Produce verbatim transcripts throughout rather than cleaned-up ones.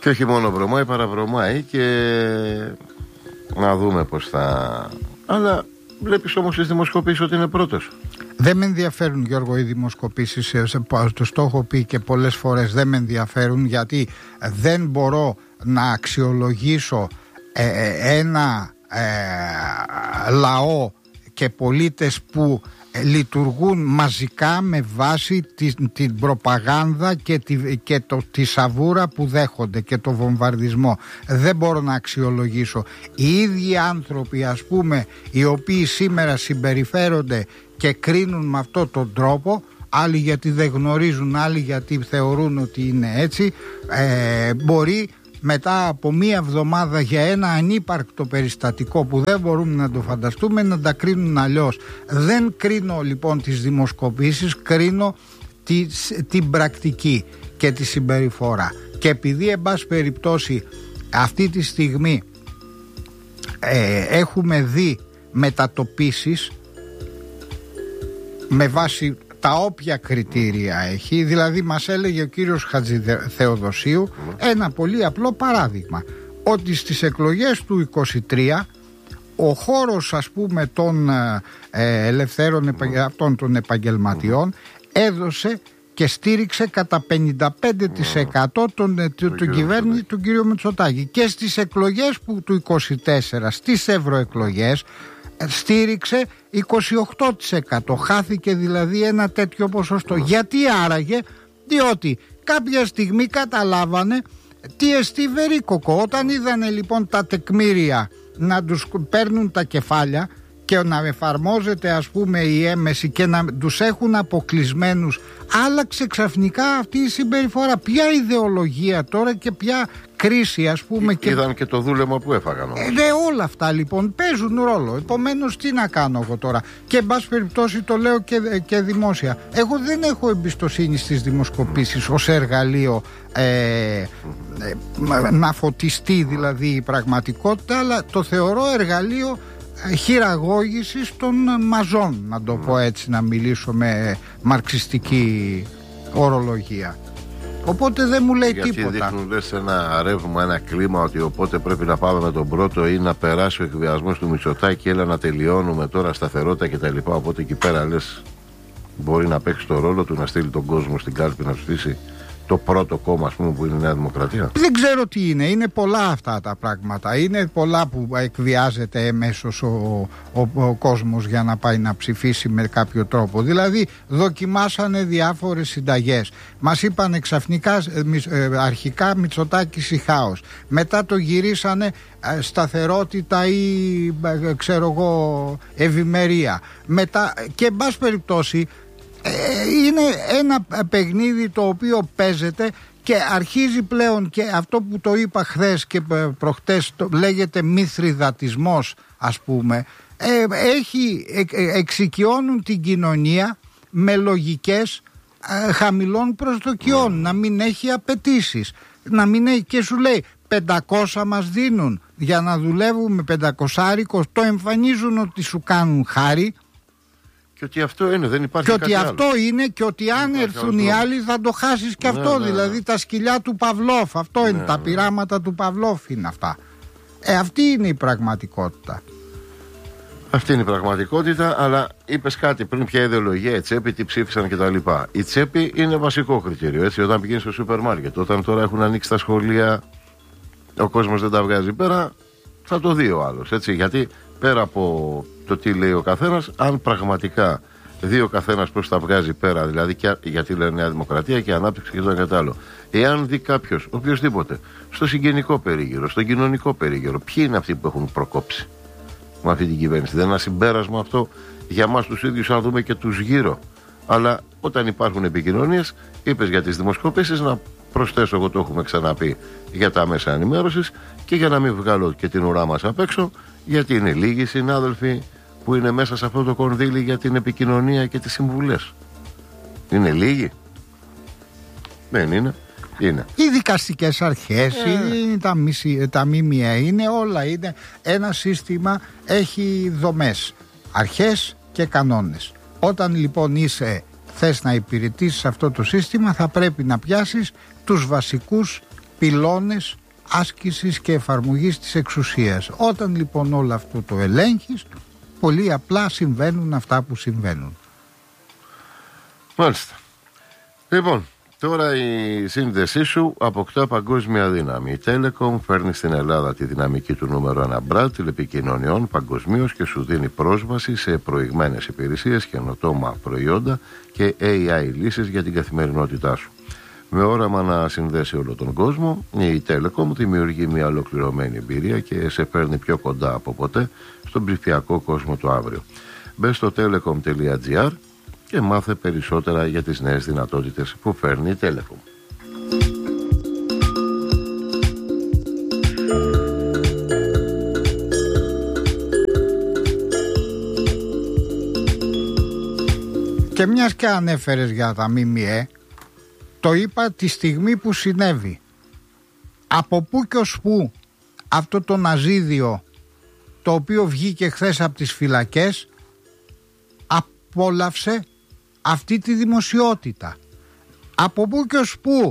Και όχι μόνο βρωμάει, παραβρωμάει και να δούμε πως θα... Αλλά βλέπεις όμως στις δημοσκοπήσεις ότι είναι πρώτος. Δεν με ενδιαφέρουν, Γιώργο, οι δημοσκοπήσεις. Το έχω πει και πολλές φορές. Δεν με ενδιαφέρουν, γιατί δεν μπορώ να αξιολογήσω ε, ένα ε, λαό και πολίτες που λειτουργούν μαζικά με βάση την, την προπαγάνδα και, τη, και το, τη σαβούρα που δέχονται και το βομβαρδισμό. Δεν μπορώ να αξιολογήσω. Οι ίδιοι άνθρωποι, ας πούμε, οι οποίοι σήμερα συμπεριφέρονται και κρίνουν με αυτόν τον τρόπο, άλλοι γιατί δεν γνωρίζουν, άλλοι γιατί θεωρούν ότι είναι έτσι, ε, μπορεί μετά από μία εβδομάδα για ένα ανύπαρκτο περιστατικό που δεν μπορούμε να το φανταστούμε να τα κρίνουν αλλιώς. Δεν κρίνω λοιπόν τις δημοσκοπήσεις, κρίνω τη, την πρακτική και τη συμπεριφορά. Και επειδή εν πάση περιπτώσει αυτή τη στιγμή ε, έχουμε δει μετατοπίσεις με βάση τα όποια κριτήρια έχει, δηλαδή μας έλεγε ο κύριος Χατζηθεοδοσίου ένα πολύ απλό παράδειγμα, ότι στις εκλογές του είκοσι τρία ο χώρος, ας πούμε, των ε, ελευθέρων αυτών των επαγγελματιών έδωσε και στήριξε κατά πενήντα πέντε τοις εκατό τον, ε, του, του κυβέρνηση του κ. Μητσοτάκη. Και στις εκλογές που, του είκοσι τέσσερα, στις ευρωεκλογές, στήριξε είκοσι οκτώ τοις εκατό. Χάθηκε δηλαδή ένα τέτοιο ποσοστό. Γιατί άραγε? Διότι κάποια στιγμή καταλάβανε τι εστί βερίκοκο. Όταν είδανε λοιπόν τα τεκμήρια να τους παίρνουν τα κεφάλια και να εφαρμόζεται, ας πούμε, η έμεση και να τους έχουν αποκλεισμένους, άλλαξε ξαφνικά αυτή η συμπεριφορά. Ποια ιδεολογία τώρα και ποια κρίση, ας πούμε. Και είδαν και το δούλεμα που έφαγαν. Ε, δε, όλα αυτά λοιπόν παίζουν ρόλο. Επομένως, τι να κάνω εγώ τώρα? Και εν πάση περιπτώσει το λέω και, και δημόσια. Εγώ δεν έχω εμπιστοσύνη στις δημοσκοπήσεις ως εργαλείο ε, ε, να φωτιστεί δηλαδή η πραγματικότητα, αλλά το θεωρώ εργαλείο χειραγώγησης των μαζών, να το πω έτσι, να μιλήσω με μαρξιστική ορολογία. Οπότε δεν μου λέει γιατί τίποτα. Γιατί δείχνουν, λες, ένα ρεύμα, ένα κλίμα, ότι οπότε πρέπει να πάμε με τον πρώτο ή να περάσει ο εκβιασμός του Μητσοτάκη, έλα να τελειώνουμε τώρα, σταθερότητα κτλ. Οπότε εκεί πέρα, λες, μπορεί να παίξει το ρόλο του, να στείλει τον κόσμο στην κάλπη να ψηφίσει το πρώτο κόμμα, ας πούμε, που είναι η Νέα Δημοκρατία. Δεν ξέρω τι είναι. Είναι πολλά αυτά τα πράγματα. Είναι πολλά που εκβιάζεται εμέσως ο, ο, ο κόσμος για να πάει να ψηφίσει με κάποιο τρόπο. Δηλαδή δοκιμάσανε διάφορες συνταγές. Μας είπανε ξαφνικά αρχικά Μητσοτάκης ή χάος. Μετά το γυρίσανε σταθερότητα ή ξέρω εγώ ευημερία. Μετά, και εν πάση περιπτώσει, είναι ένα παιχνίδι το οποίο παίζεται και αρχίζει πλέον, και αυτό που το είπα χθες και προχτές, το λέγεται μηθριδατισμός, ας πούμε. ε, έχει, ε, εξοικειώνουν την κοινωνία με λογικές ε, χαμηλών προσδοκιών, να μην έχει απαιτήσεις, να μην έχει, και σου λέει πεντακόσια μας δίνουν για να δουλεύουμε, πεντακόσάρικο, το εμφανίζουν ότι σου κάνουν χάρη. Και ότι αυτό είναι, δεν υπάρχει και κάτι ότι άλλο. αυτό είναι, και ότι αν έρθουν οι άλλοι θα το χάσεις και ναι, αυτό. Ναι, δηλαδή ναι. τα σκυλιά του Παυλόφ. Αυτό Ναι, είναι, ναι. τα πειράματα του Παυλόφ είναι αυτά. Ε, αυτή είναι η πραγματικότητα. Αυτή είναι η πραγματικότητα, αλλά είπες κάτι πριν, ποια ιδεολογία, η τσέπη, τι ψήφισαν κτλ. Η τσέπη είναι βασικό κριτήριο, έτσι, όταν πηγαίνεις στο σούπερ μάρκετ. Όταν τώρα έχουν ανοίξει τα σχολεία, ο κόσμος δεν τα βγάζει πέρα, θα το δει ο άλλος, έτσι. Γιατί πέρα από το τι λέει ο καθένας, αν πραγματικά δει ο καθένας πώς τα βγάζει πέρα, δηλαδή και, γιατί λένε Νέα Δημοκρατία και ανάπτυξη και το ένα και το άλλο. Εάν δει κάποιος, οποιοδήποτε, στο συγγενικό περίγυρο, στο κοινωνικό περίγυρο, ποιοι είναι αυτοί που έχουν προκόψει με αυτή την κυβέρνηση? Δεν είναι ένα συμπέρασμα αυτό για μας τους ίδιους, αν δούμε και τους γύρω? Αλλά όταν υπάρχουν επικοινωνίες, είπες για τις δημοσκοπήσεις, να προσθέσω, εγώ το έχουμε ξαναπεί, για τα μέσα ενημέρωσης, και για να μην βγάλω και την ουρά μας απ' έξω, γιατί είναι λίγοι συνάδελφοι που είναι μέσα σε αυτό το κονδύλι για την επικοινωνία και τις συμβουλές. Είναι λίγοι? Δεν είναι. Είναι. Οι δικαστικές αρχές, ε. οι, τα, μισή, τα ΜΜΕ, είναι όλα. Είναι ένα σύστημα, έχει δομές, αρχές και κανόνες. Όταν λοιπόν είσαι, θες να υπηρετήσεις αυτό το σύστημα, θα πρέπει να πιάσεις τους βασικούς πυλώνες άσκησης και εφαρμογής της εξουσίας. Όταν λοιπόν όλο αυτό το ελέγχεις, πολύ απλά συμβαίνουν αυτά που συμβαίνουν. Μάλιστα. Λοιπόν, τώρα η σύνδεσή σου αποκτά παγκόσμια δύναμη. Η Telecom φέρνει στην Ελλάδα τη δυναμική του νούμερο ένα μπραντ τηλεπικοινωνιών παγκοσμίως και σου δίνει πρόσβαση σε προηγμένες υπηρεσίες, καινοτόμα προϊόντα και έι άι λύσεις για την καθημερινότητά σου. Με όραμα να συνδέσει όλο τον κόσμο, η Telecom δημιουργεί μια ολοκληρωμένη εμπειρία και σε φέρνει πιο κοντά από ποτέ στον ψηφιακό κόσμο του αύριο. Μπες στο telecom τελεία gr και μάθε περισσότερα για τις νέες δυνατότητες που φέρνει η Telecom. Και μιας και ανέφερες για τα ΜΜΕ, το είπα τη στιγμή που συνέβη. Από πού και ως πού αυτό το ναζίδιο, το οποίο βγήκε χθες από τις φυλακές, απόλαυσε αυτή τη δημοσιότητα. Από πού και ως πού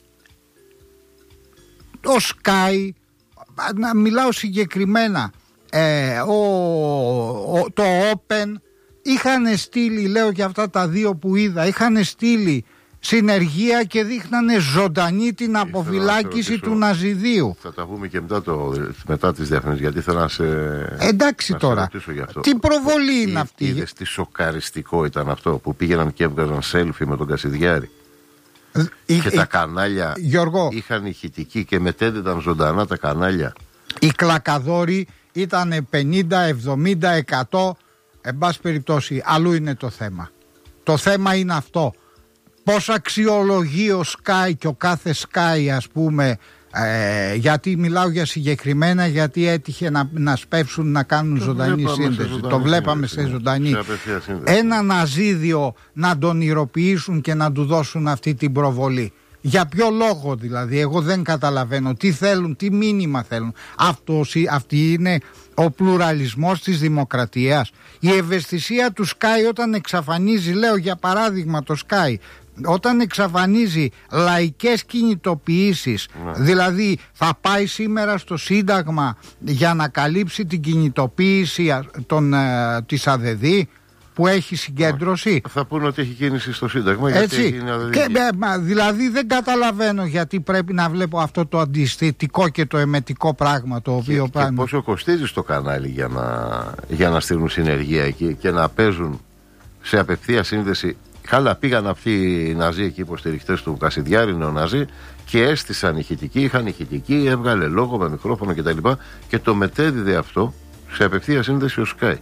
το Sky, να μιλάω συγκεκριμένα, ε, ο, ο, το Open, είχαν στείλει, λέω και αυτά τα δύο που είδα, είχαν στείλει συνεργεία και δείχνανε ζωντανή την αποφυλάκηση του ναζιδίου. Θα τα πούμε και μετά, το, μετά τις διαφημίσεις, γιατί θέλω να σε. Εντάξει να τώρα. Σε τι προβολή είναι Ή, αυτή. Είδες τι σοκαριστικό ήταν αυτό που πήγαιναν και έβγαζαν selfie με τον Κασιδιάρη. Η, και η, τα κανάλια Γιώργο, είχαν ηχητική και μετέδιδαν ζωντανά τα κανάλια. Οι κλακαδόροι ήταν πενήντα, εβδομήντα, εκατό. Εν πάση περιπτώσει, αλλού είναι το θέμα. Το θέμα είναι αυτό. Πώς αξιολογεί ο Sky και ο κάθε Sky, ας πούμε, ε, γιατί μιλάω για συγκεκριμένα, γιατί έτυχε να, να σπεύσουν να κάνουν το ζωντανή σύνδεση. Ζωντανή το βλέπαμε σύνδεση, σε ζωντανή. Σε ένα ναζίδιο να τον ηρωοποιήσουν και να του δώσουν αυτή την προβολή. Για ποιο λόγο δηλαδή? Εγώ δεν καταλαβαίνω τι θέλουν, τι μήνυμα θέλουν. Αυτός, αυτή είναι ο πλουραλισμός της δημοκρατίας. Η ευαισθησία του Sky όταν εξαφανίζει, λέω για παράδειγμα το Sky, όταν εξαφανίζει λαϊκές κινητοποιήσεις, ναι. δηλαδή θα πάει σήμερα στο Σύνταγμα για να καλύψει την κινητοποίηση των, ε, της ΑΔΔ που έχει συγκέντρωση. Θα πούνε ότι έχει κίνηση στο Σύνταγμα. Έτσι. Γιατί είναι και, ε, δηλαδή δεν καταλαβαίνω γιατί πρέπει να βλέπω αυτό το αντισθετικό και το εμετικό πράγμα το οποίο και, πράγμα. Και πόσο κοστίζει στο κανάλι για να, για να στείλουν συνεργεία εκεί και να παίζουν σε απευθεία σύνδεση. Καλά, πήγαν αυτοί οι Ναζί εκεί, υποστηριχτές του Κασιδιάρη, νεοναζί, και έστησαν ηχητική, είχαν ηχητική, έβγαλε λόγο με μικρόφωνο κτλ. Και, και το μετέδιδε αυτό σε απευθεία σύνδεση ο Sky.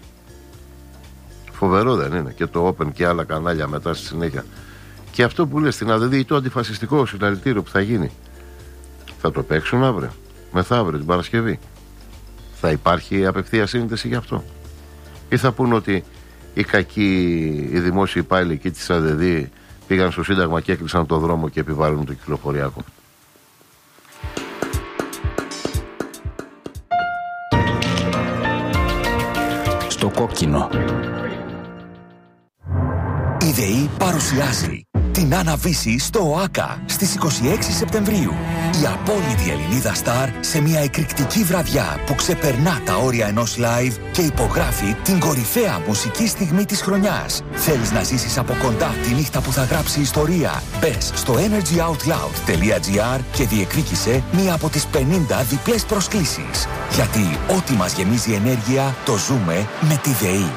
Φοβερό δεν είναι? Και το Open και άλλα κανάλια μετά στη συνέχεια. Και αυτό που λες στην ΑΔΔ, το αντιφασιστικό συλλαλητήριο που θα γίνει, θα το παίξουν αύριο, μεθαύριο, την Παρασκευή? Θα υπάρχει απευθεία σύνδεση γι' αυτό? Ή θα πούν ότι οι κακοί, οι δημόσιοι υπάλληλοι εκεί της ΑΔΔ πήγαν στο Σύνταγμα και έκλεισαν το δρόμο και επιβάλλουν το κυκλοφοριακό? Στο κόκκινο. Η ΔΕΗ παρουσιάζει την Αναβίση στο ΟΑΚΑ στις είκοσι έξι Σεπτεμβρίου. Η απόλυτη Ελληνίδα στάρ σε μια εκρηκτική βραδιά που ξεπερνά τα όρια ενός live και υπογράφει την κορυφαία μουσική στιγμή της χρονιάς. Θέλεις να ζήσεις από κοντά τη νύχτα που θα γράψει ιστορία? Μπες στο energyoutloud τελεία gr και διεκδίκησε μία από τις πενήντα διπλές προσκλήσεις. Γιατί ό,τι μας γεμίζει ενέργεια το ζούμε με τη ΔΕΗ.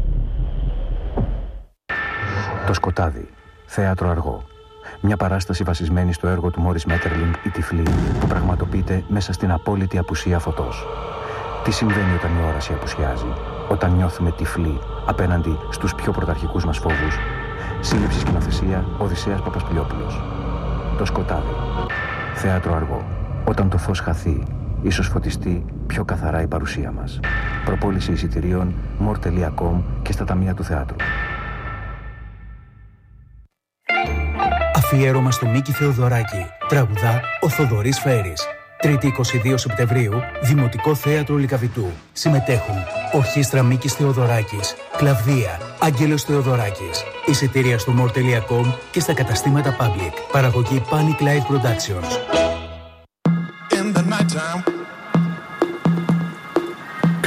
Το Σκοτάδι, θέατρο αργό. Μια παράσταση βασισμένη στο έργο του Μόρις Μέττερλινγκ «Η Τυφλή», που πραγματοποιείται μέσα στην απόλυτη απουσία φωτός. Τι συμβαίνει όταν η όραση απουσιάζει, όταν νιώθουμε τυφλοί απέναντι στους πιο πρωταρχικούς μας φόβους? Σύλληψη σκηνοθεσία Οδυσσέας Παπασπηλιόπουλος. Το Σκοτάδι, θέατρο αργό. Όταν το φως χαθεί, ίσως φωτιστεί πιο καθαρά η παρουσία μας. Προπόληση εισιτηρίων μορ τελεία κομ και στα ταμεία του θεάτρου. Αφιέρωμα στο Μίκη Θεοδωράκη. Τραγουδά ο Θοδωρής Φέρης. Τρίτη είκοσι δύο Σεπτεμβρίου, Δημοτικό Θέατρο Λυκαβητού. Συμμετέχουν Ορχήστρα Μίκης Θεοδωράκης, Κλαβδία, Άγγελος Θεοδωράκης. Εισιτήρια στο μορ τελεία κομ και στα καταστήματα Public. Παραγωγή Panic Live Productions.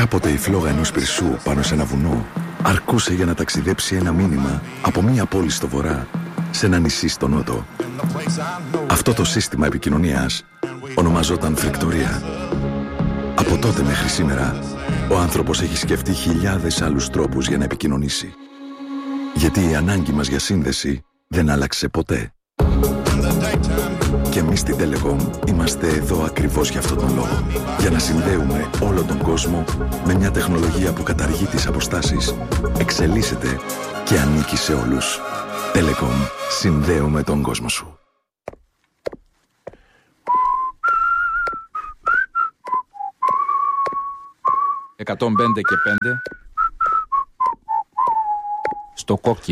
Κάποτε η φλόγα ενός πυρσού πάνω σε ένα βουνό αρκούσε για να ταξιδέψει ένα μήνυμα από μία πόλη στο βορρά σε ένα νησί στο νότο. Αυτό το σύστημα επικοινωνίας ονομαζόταν φρικτορία. Από τότε μέχρι σήμερα, ο άνθρωπος έχει σκεφτεί χιλιάδες άλλους τρόπους για να επικοινωνήσει. Γιατί η ανάγκη μας για σύνδεση δεν άλλαξε ποτέ. Και εμείς στην Telecom είμαστε εδώ ακριβώς για αυτόν τον λόγο. Για να συνδέουμε όλο τον κόσμο με μια τεχνολογία που καταργεί τις αποστάσεις, εξελίσσεται και ανήκει σε όλους. Telecom. Συνδέουμε τον κόσμο σου. εκατόν πέντε και πέντε στο κόκκι.